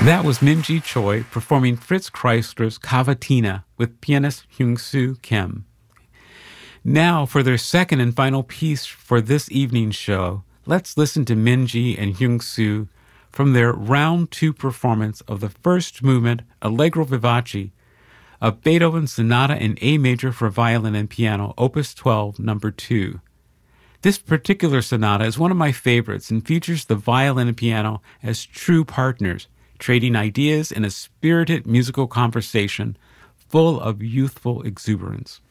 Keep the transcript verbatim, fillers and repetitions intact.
That was Min-ji Choi performing Fritz Kreisler's Cavatina with pianist Hyung-soo Kim. Now, for their second and final piece for this evening's show, let's listen to Min-ji and Hyung-soo from their round two performance of the first movement, Allegro Vivace, of Beethoven's Sonata in A major for violin and piano, Opus twelve, number two. This particular sonata is one of my favorites and features the violin and piano as true partners, trading ideas in a spirited musical conversation full of youthful exuberance.